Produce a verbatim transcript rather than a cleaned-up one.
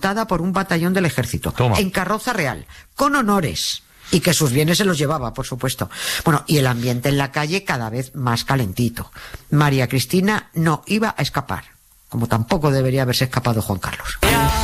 escoltada por un batallón del ejército, Toma. en carroza real, con honores, y que sus bienes se los llevaba, por supuesto. Bueno, y el ambiente en la calle cada vez más calentito. María Cristina no iba a escapar, como tampoco debería haberse escapado Juan Carlos.